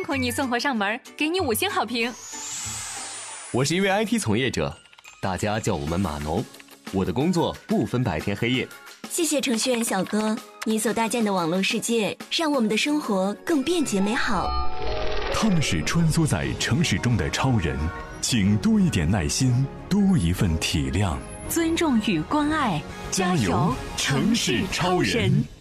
苦你送货上门，给你5星好评。 我是一位 IT 从业者，大家叫我们码农。我的工作不分白天黑夜。 谢谢程序员小哥，你所搭建的网络世界让我们的生活更便捷美好。 他们是穿梭在城市中的超人，请多一点耐心，多一份体谅， 尊重与关爱，加油，城市超人。